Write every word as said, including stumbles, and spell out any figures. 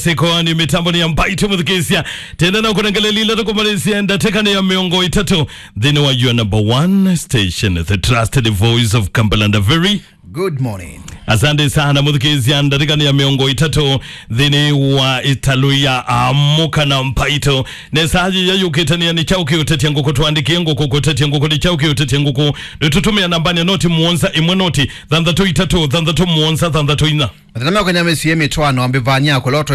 Siko ni mitambo ni ya Mbaito Muthikisia. Tenda na kurangalelila na kumalisia ndateka ni ya miongo itatu. Then wa your number one station, the trusted voice of Kampala. Very good morning. Asante sana Muthikisia ndateka ni ya miongo itatu. Then wa italuya amuka na Mbaito. Nesaji ya yukitani ya ni chauki uteti yangu kutuandiki yangu kukuteti yangu kudi chauki uteti yangu ku. Tutume ya nambani ya noti muonza imwe noti. Thandatu itatu, thandatu muonza, thandatu ina. Matanamia kwenye M C M itwano ambivanya kwa loto